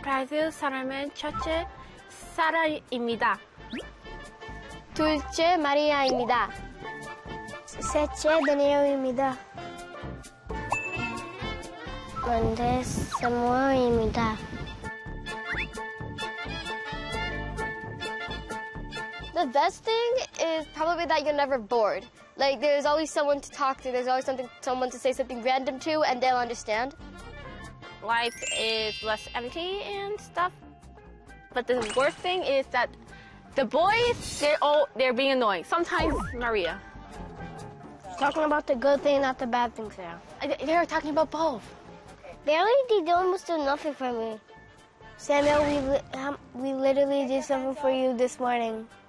브라질 사람은 첫째 사라입니다. 둘째 마리아입니다. 셋째 다니엘입니다. 번째 사무엘입니다. The best thing is probably that you're never bored. Like, there's always someone to talk to, there's always someone to say something random to, and they'll understand. Life is less empty and stuff. But the worst thing is that the boys, they're being annoying. Sometimes Maria. Talking about the good thing, not the bad things now. They're talking about both. They almost do nothing for me. Samuel, we literally did something for you this morning.